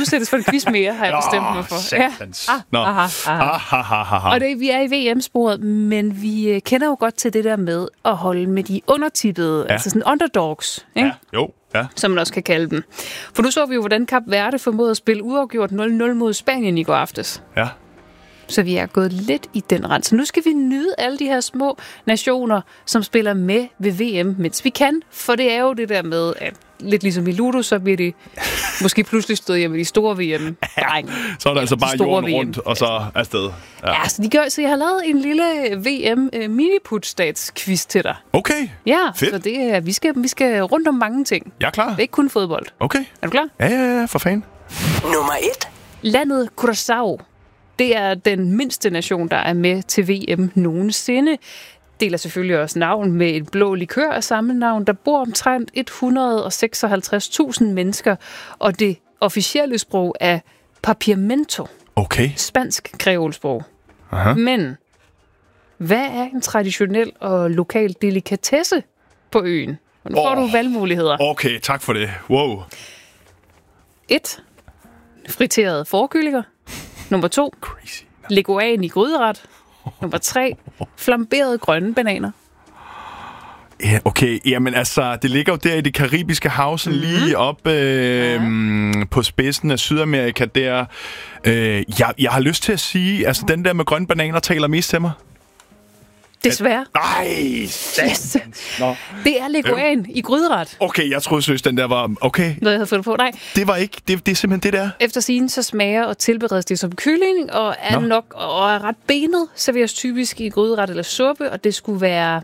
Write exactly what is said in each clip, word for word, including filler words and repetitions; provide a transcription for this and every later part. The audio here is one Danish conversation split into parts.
udsættes for en quiz mere, har jeg bestemt mig for. Ja. Ah, aha, aha. Aha, aha. Og det, vi er i V M-sporet, men vi kender jo godt til det der med at holde med de undertippede, ja. altså sådan underdogs, ikke? Ja, jo, ja. Som man også kan kalde dem. For nu så vi jo, hvordan Kap Verde formåede at spille uafgjort nul nul mod Spanien i går aftes. Ja. Så vi er gået lidt i den rand. Så nu skal vi nyde alle de her små nationer, som spiller med ved V M, mens vi kan. For det er jo det der med, at lidt ligesom i Ludo, så bliver det måske pludselig stået hjemme i de store V M. Ja, så er der altså bare jorden V M. Rundt, og så afsted. Ja, ja så, de gør, så jeg har lavet en lille V M uh, miniput-stats-quiz til dig. Okay, ja, fedt. Så det er, vi, skal, vi skal rundt om mange ting. Jeg er klar. Det er ikke kun fodbold. Okay. Er du klar? Ja, ja, ja, for fanden. Nummer et. Landet Curaçao. Det er den mindste nation, der er med til V M nogensinde. Deler selvfølgelig også navn med et blå likør af samme navn. Der bor omtrent et hundrede og seksoghalvtreds tusind mennesker, og det officielle sprog er papiamento. Okay. Spansk kreolsprog. Aha. Men hvad er en traditionel og lokal delikatesse på øen? Og nu får oh. du valgmuligheder. Okay, tak for det. Wow. et. Friterede forkyllinger. Nummer to. Crazy. Leguan i gryderet. Nummer tre. Flamberede grønne bananer. Ja, okay. Jamen altså, det ligger jo der i det karibiske hav, sådan mm-hmm. lige op øh, ja. på spidsen af Sydamerika der. Øh, jeg, jeg har lyst til at sige, altså den der med grønne bananer taler mest til mig. Desværre. Nej, yes. Nå. Det er leguan øh. i gryderet. Okay, jeg troede synes den der var okay. Noget jeg havde fundet på. Nej. Det var ikke. Det, det er simpelthen det der. Efter sigende så smager og tilberedes det som kylling og er Nå. nok og er ret benet. Serveres typisk i gryderet eller suppe, og det skulle være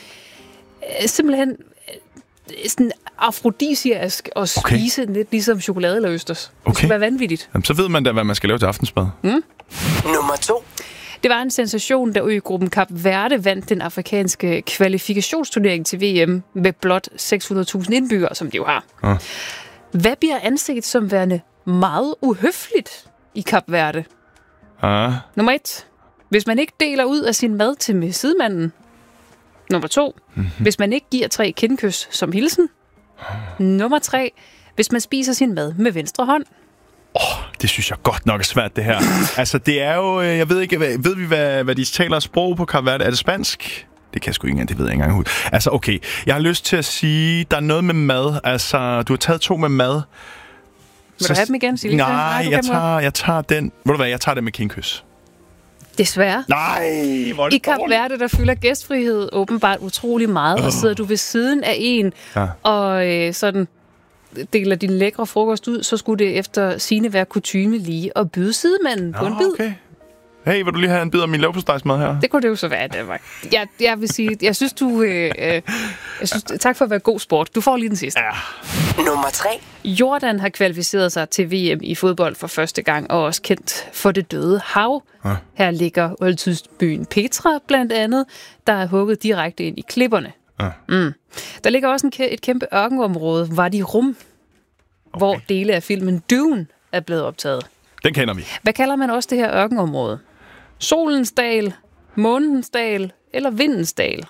øh, simpelthen øh, sådan afrodisiask at spise okay. lidt ligesom chokolade eller østers. Okay. Det skulle være vanvittigt. Jamen, så ved man da, hvad man skal lave til aftensmad. Mm. Nummer to. Det var en sensation, da øgruppen Kap Verde vandt den afrikanske kvalifikationsturnering til V M med blot seks hundrede tusind indbyggere, som de jo har. Ja. Hvad bliver anset som værende meget uhøfligt i Kap Verde? Ja. Nummer et. Hvis man ikke deler ud af sin mad til med sidemanden. Nummer to. Mm-hmm. Hvis man ikke giver tre kindkys som hilsen. Nummer tre. Hvis man spiser sin mad med venstre hånd. Åh, oh, det synes jeg godt nok er svært, det her. Altså, det er jo... Jeg ved ikke... Ved vi, hvad, hvad de taler sprog på Kap Verde? Er det spansk? Det kan jeg sgu ikke engang, det ved jeg ikke engang. Altså, okay. Jeg har lyst til at sige, der er noget med mad. Altså, du har taget to med mad. Vil så, du have dem igen, Silje? Nej, Nej jeg, tager, jeg tager den... Ved du hvad, jeg tager den med kindkys. Desværre. Nej, hvor er det I Kap Verde, der fylder gæstfrihed åbenbart utrolig meget, uh. og sidder du ved siden af en, ja. og øh, sådan... deler din lækre frokost ud, så skulle det efter sigende være kutyme lige at byde sidemanden på en bid. Okay. Hey, vil du lige have en bid af min leverpostejsmad her? Det kunne det jo så være, det var. Jeg, jeg vil sige, jeg synes, du... Øh, øh, jeg synes, tak for at være god sport. Du får lige den sidste. Ja. Nummer tre. Jordan har kvalificeret sig til V M i fodbold for første gang, og også kendt for det døde hav. Ja. Her ligger oldtidsbyen Petra blandt andet, der er hugget direkte ind i klipperne. Ja. Mm. Der ligger også en, et kæmpe ørkenområde, Wadi Rum, okay. hvor dele af filmen Dune er blevet optaget. Den kender vi. Hvad kalder man også det her ørkenområde? Solens dal, månens dal eller vindens dal?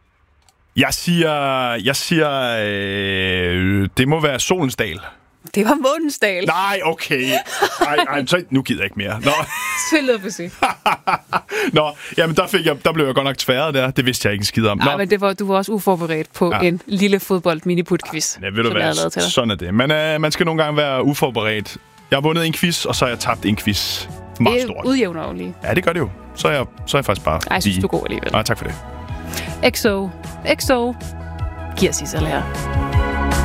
Jeg siger, jeg siger, øh, det må være solens dal. Det var månens dal. Nej, okay. Ej, ej, så, nu gider jeg ikke mere. Nå. Selvfølgelig på sig. Nå, jamen der, fik jeg, der blev jeg godt nok tværet der. Det vidste jeg ikke en skid om. Nej, men det var, du var også uforberedt på ja. en lille fodbold-miniput-quiz. Ja, ved du hvad, sådan er det. Men øh, man skal nogle gange være uforberedt. Jeg har vundet en quiz, og så har jeg tabt en quiz. Meget stort. Det udjævner jo lige. Ja, det gør det jo. Så er jeg, så er jeg faktisk bare... Ej, jeg synes, du er god alligevel. Nej, tak for det. X O. X O. Giver sig selv her.